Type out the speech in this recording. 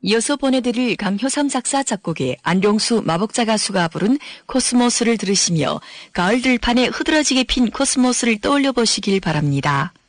이어서 보내드릴 강효삼 작사 작곡의 안룡수 마복자 가수가 부른 코스모스를 들으시며 가을 들판에 흐드러지게 핀 코스모스를 떠올려 보시길 바랍니다.